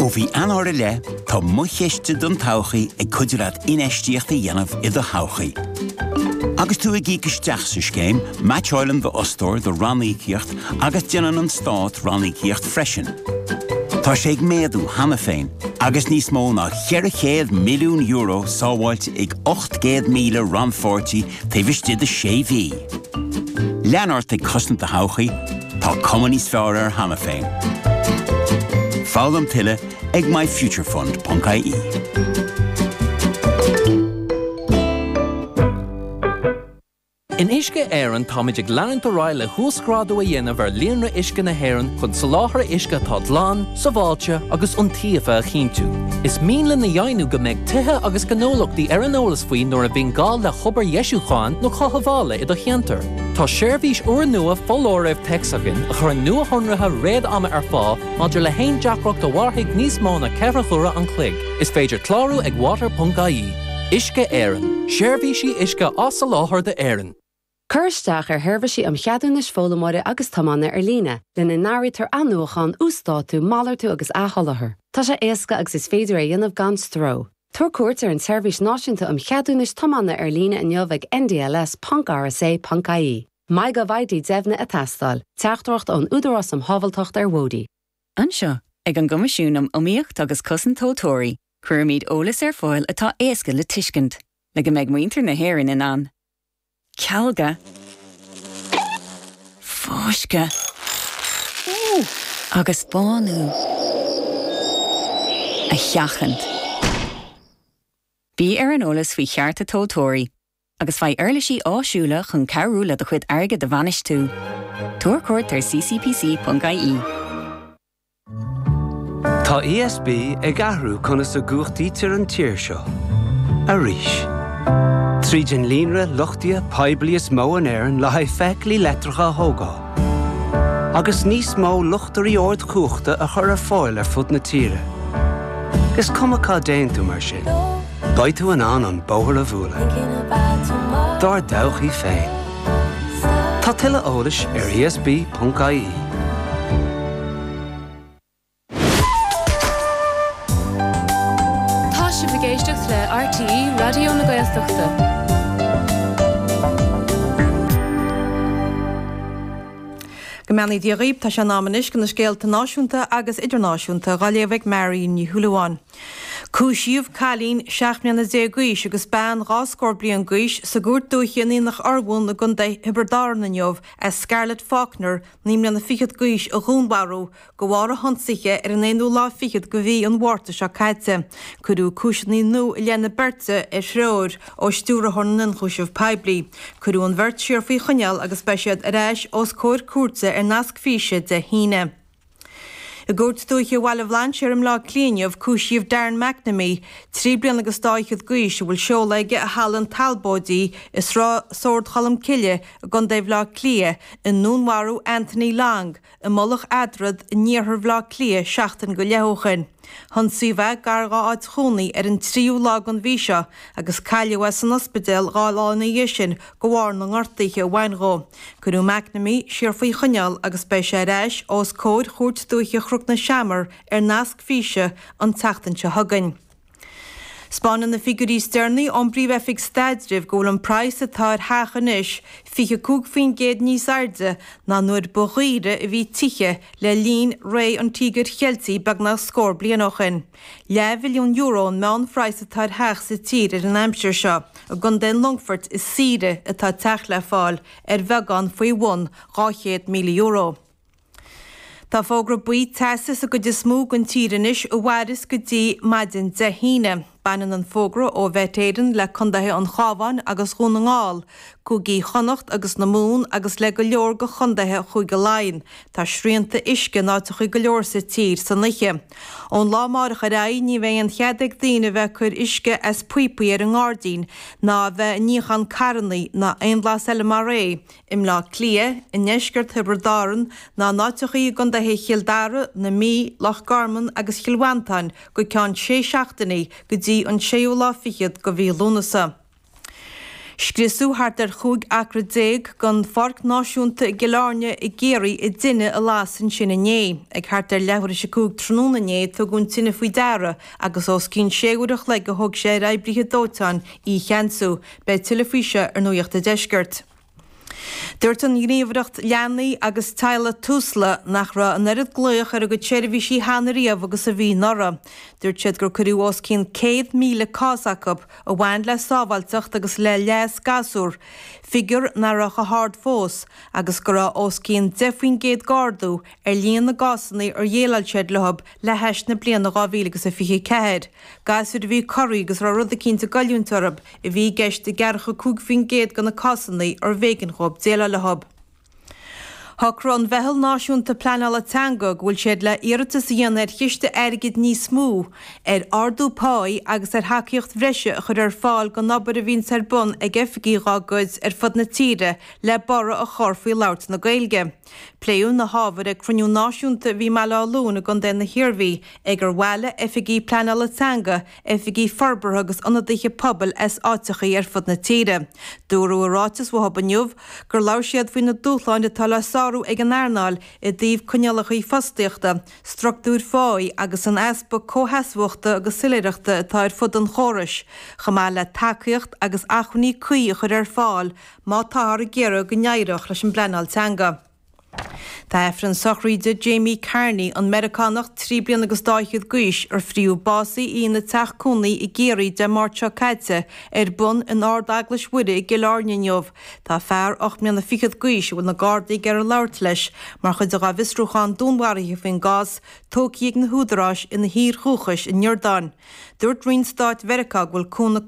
bhí anóra le, tá mucheiste don tauchaí ag cuidirad inéistíochta dhéanamh I do tauchaí. Agus tú ag gíisteach sa scéim, Match Island the Ostor the Rannícíocht agus déanann an stát Rannícíocht freisin. Tá sé ag méadú hana féin, agus níos mó ná €100 milliún sábháilte ag 800,000 ranfortí taobhiste de séví. Leanart ag cosnta tauchaí, tá cumann níos fearr hana féin. Fálam tuile ag myfuturefund.ie. In Isce Éireann táid ag leann do ráil le thuascrádú a dhéanamh ar líonra Isce na hÉireann chun sa láthair Isce tá dlán, sa bháilte agus iontaofa a chinntiú. Is míle na dhéanú go mbeidh tithe agus gnólachtaí ar an eolas faoin nuair a bhíonn gál le chobar Ieisúcháin nó chothabhála I do cheantar. Tá séirbhís uair nua fóláireamh texagan a chur nua honratha réad ama ar fá maidir le haon deacracht do bharthaigh níos mó na ceithreachúra an chloig. Is féidir clárú ag water.ie. Isce Éireann. Séirbhísí Isce as sa láthair de Éireann. Cursteach herbhisi cheadúnas fólamóide agus tamanna ar líne, lena náritar anúchan ústáú málartú agus atholathar. Tá sé éasca agus is féidir a dhéanamh gan stró. Tuair cuairt ar an seirbhís náisiúnta cheadúnas tamanna ar líne in neomh ndls.rsa.ie. Mai go bhaidí deimhna a teastáil, teachtacht an údarás am hábhaltocht ar Wódi. Anseo, ag an gomasisiúnam omíocht agus cosan tótóirí, chuir míad ólas ar fáil atá éasca le tuiscint, le go mbeidh muintir na hÉireann in an. Cealga. Fóisce. Agus bánú. A cheachant. Bí ar an ólas faoi chearta tótóirí, agus fai airlisí áisiúla chun cearúla do chuid airge de bhanis tú. Tuair cuairt ar ccpc.ie. Tá ESB ag ahrú chuna sa gúchtaí tir an tír seo. A ríis. Trídin línra lochtia paiblias mó an Éireann le haidh feiclí letracha thógá. Agus níos mó luchtarí ord chuachta a chur ar fáil ar fud na tíre. Gus cumachá déantú mar sin. Baid tú an bóthar a bhúla. Dar dawchaí féin. Tá tuile ólas ar esb.ie. Tá si bhgéisteach le RTE Radio na Gaeltachta. Gemeannaí díogaíb tá sé námanis go na scéalta náisiúnta agus idirnáisiúnta Gáileamh Mary ní Thualaháin. Cúisiomh cálín 16 guis agus bán ráscór blion guis sa gúirt dúchéanaí nach argún na gunda hiberdána neomh as Scarlett Faulkner nímle na fichad guis a gúnbarú go bhhar a honsaige ar an éonú lá fichad go bhí an bhharrta se caite. Cuireadh cúiseaní nó Lena Bertze i sreoir ó stúra thornan chúiseamh Paiblí. Cuireadh an bhirt siar faoi choneal agus beisiad a réis os cóir cuairte ar nasc físe de híine. I gúirt dúiche bhhaile bhláin séarm lá clíneamh cúisiomh Darren McNamee, 3 bliain agus 2 guis bhfuil seolaige a hallan talbódí is rá sord chalam ciile a gundéibh lá clia in núnharú Anthony Lang, i molach adrad níorthar bhlá clia 16 go leóchan. Honsaíomh gargá áid chúnaí ar an 3 lágan bhí seo agus cailehha san ospidéal gálána dhéisin go bhhar na ngortaíthe bhainró. Cuireadh McNamee siar faoi choneal agus bei sé réis os cóid chuairt dúiche chrucht na seamar ar nasc físe an teachtainse thugainn. Spáineann na figurí stearnaí an bríomhefik staidribh go bhfuil an práis atá ar thachan fiche cúg faoin géad níos airde ná nuair boghíre a bhí tiche le lín ré an tígur cheiltaí bag na scór blianochan. €11 milliún meán práis atá ar thach sa tír ar an Hampshire seo, a Gundén Longford is síre atá teach le fáil ar bheagán faoi €1 milliún. Tá fógra buí teasas a go de smúg an tíranis ó bhharis go dtí maidin de híine. Banan an fógra ó bheittéiran le chundathe an chábhain agus chun an ngáil, cúgaí chonacht agus na mún agus le go leor go chundathe chuig go láin. Tá sríanta isce náta chuig go leor sa tír san liche. Ón lámárach a raí ní bheith an cheadag daoine bheith chuir isce as puipaí ar an gádaín, ná bheith níochan carannaí na aon lá eile mar ré. Im lá clia, in neisgurt hiberdáran, ná nátechaí gundathe chiildara na mí, Loch Garman agus Chilwantain go ceann 6 seachtainnaí go dtí an séú lá fichiad go bhí lúnasa. Scrisú hart chuig acra déag gan farc náisiúnta i Gilárne i géirí i duine a lásan sinna né. Ag hart lehar se cúg tróna né tuún tinna faoi dara agus os cín séúireach le go thug sé raibrithe dótáin í cheansú be tuilefuise ar nuocht a deisgurt. Dúirt an gníomhreacht leanaí agus teile túsla nach ra an erid gluoch ar a go tseirbhísí hánaríomh agus a bhí nora. Dúirt siad gur chuú os cín 100,000 cásacab a bhain le sábhailteach agus le leas gasúr, figur narach a hard fós agus gur os cín 10,000 gardú ar líon na gasannaí ar dhéalail siad lehab le heist na bliana 2024. Gasúr bhí choirí agus ra rud a cínta galúntarab i bhí geist de garcha 2,000 gan na casannaí ar bhégan chob déala le hub. Thcrán bheitheal náisiúnta pleanála teanga bhfuil siad le iartas dhéanaar chiiste airgid níos smú ar ardú páí agus ar haíocht bhreise a chur ar fáil go nabar a bhín ar bun ag efigírágóid ar fud na tíre le bara a chorfaí lát na Gaeilge. Pléú na hábhar ag cruniú náisiúnta bhí me lún gan den na hirbhí ag gur bhile efigí pleanála teanga efigí farbar agus anadaiche pobl as áitichaí ar fud na tíre. Dúrú arátas bhhabaniuh gur leir siad faoin na dúchláin de tal ag an airnáil i dtíobh conealachaí fastíochta, struchtúr fáí agus an easpa cóheasmhachta agus sileireachta atá ar fud an chórais, chamáil le takeíocht agus achuní cuí chur ar fáil má tá a ggéire go neireach leis an pleanáil teanga. Tá efran sochríide Jamie Carney an Americanach 3 bliain agus 2 guis ar friú básaí na teachcúnaí i géirí de Márteo Caite ar bun in ardaglas wuide i Gilárneomh. Tá fearr 8 bliain 5 guis bhfuil na gardaí gar leirt leis, mar chud a visrúchan dúnmhairthe faoin gás tógíag na húdaráis ina hír chúchais in Jordan. Dúirt Rinstát Verica bhfuil cúna